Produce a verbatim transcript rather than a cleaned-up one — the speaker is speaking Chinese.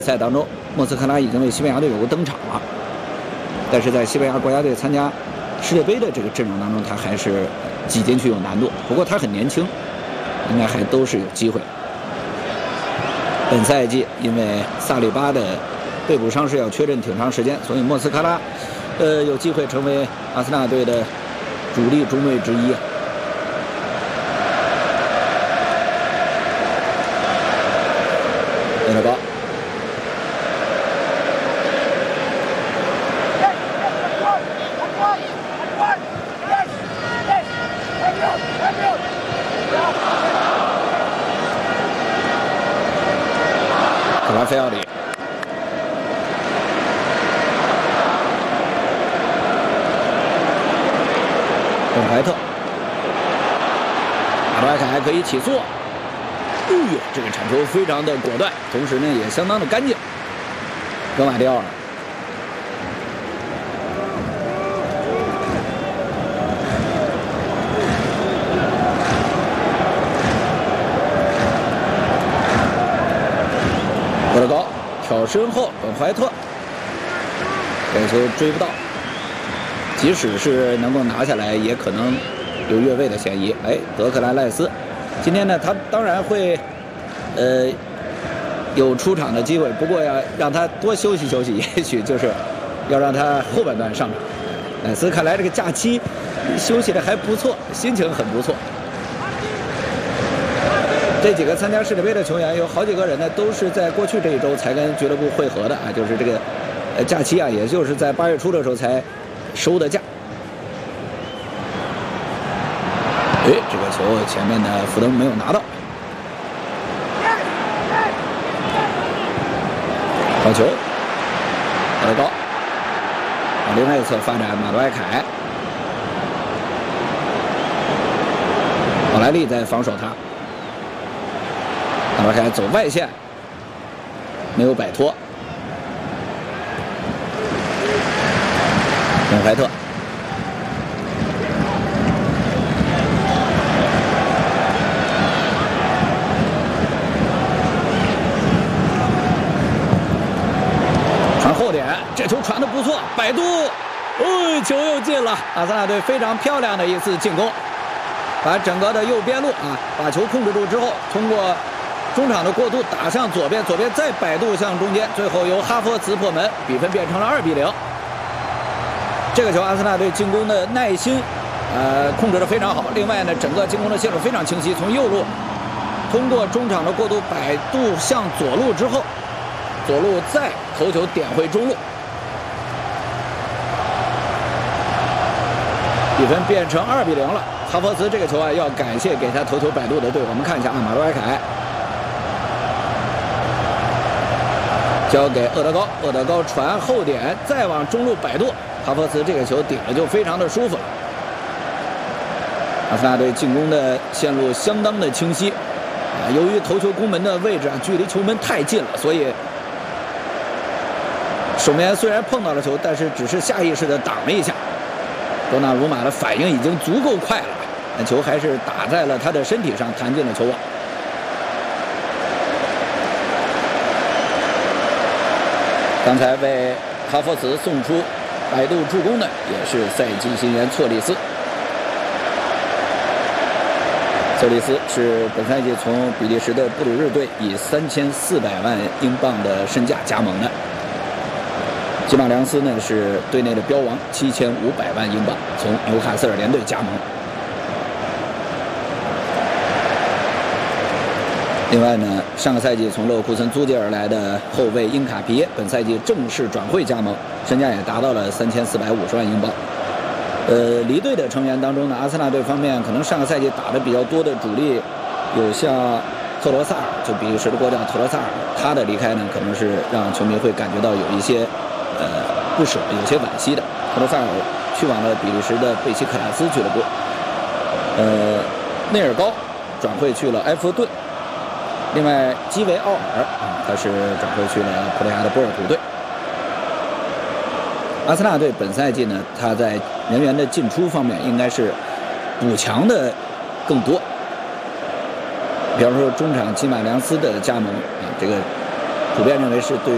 赛当中，莫斯科拉已经为西班牙队有过登场了，但是在西班牙国家队参加世界杯的这个阵容当中，他还是挤进去有难度。不过他很年轻，应该还都是有机会。本赛季因为萨里巴的背部伤势要缺阵挺长时间，所以莫斯科拉，呃，有机会成为阿森纳队的主力中卫之一啊。 有点高，卡拉菲奥里，本怀特，马德莱凯还可以起速。 哎呦，这个铲球非常的果断，同时呢也相当的干净。格马迪奥尔，过得高，挑身后，本怀特，这个球追不到，即使是能够拿下来，也可能有越位的嫌疑。哎，德克兰赖斯。 今天呢，他当然会，呃，有出场的机会，不过要让他多休息休息，也许就是要让他后半段上场。赖斯看来这个假期休息的还不错，心情很不错。这几个参加世界杯的球员，有好几个人呢，都是在过去这一周才跟俱乐部会合的啊，就是这个呃假期啊，也就是在八月初的时候才收的假。 哎，这个球前面的福登没有拿到，好球，打得高，往另外一侧发展，马德莱凯，奥莱利在防守他，马德莱凯走外线，没有摆脱，本怀特。 后点，这球传的不错，摆渡，哦，球又进了。阿森纳队非常漂亮的一次进攻，把整个的右边路啊，把球控制住之后，通过中场的过渡打向左边，左边再摆渡向中间，最后由哈弗茨破门，比分变成了二比零。这个球阿森纳队进攻的耐心，呃，控制的非常好。另外呢，整个进攻的线路非常清晰，从右路通过中场的过渡摆渡向左路之后。 左路再头球点回中路，比分变成二比零了。哈弗茨这个球啊，要感谢给他头球摆渡的队。我们看一下啊，马德莱凯交给厄德高，厄德高传后点，再往中路摆渡，哈弗茨这个球顶的就非常的舒服了。阿森纳队进攻的线路相当的清晰啊，由于头球攻门的位置啊，距离球门太近了，所以。 守门员虽然碰到了球，但是只是下意识的挡了一下。多纳鲁马的反应已经足够快了，但球还是打在了他的身体上，弹进了球网。刚才为哈弗茨送出摆渡助攻的也是赛季新援措里斯。措里斯是本赛季从比利时的布鲁日队以三千四百万英镑的身价加盟的。 吉马良斯呢是队内的标王，七千五百万英镑，从纽卡斯尔联队加盟。另外呢，上个赛季从勒沃库森租借而来的后卫因卡皮耶，本赛季正式转会加盟，身价也达到了三千四百五十万英镑。呃，离队的成员当中呢，阿森纳队方面可能上个赛季打的比较多的主力，有像特罗萨尔，就比利时的国脚特罗萨尔，他的离开呢，可能是让球迷会感觉到有一些。 呃，不舍，有些惋惜的。特罗萨尔去往了比利时的贝西克塔斯俱乐部。呃，内尔高转会去了埃弗顿。另外，基维奥尔啊，他是转会去了葡萄牙的波尔图队。阿森纳队本赛季呢，他在人员的进出方面应该是补强的更多。比方说中场基马良斯的加盟啊，这个普遍认为是对。